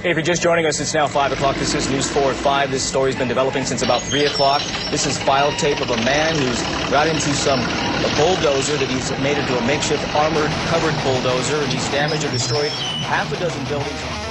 Hey, if you're just joining us, it's now 5 o'clock. This is News 4 at 5. This story's been developing since about 3 o'clock. This is file tape of a man who's got into a bulldozer that he's made into a makeshift armored covered bulldozer, and he's damaged or destroyed half a dozen buildings.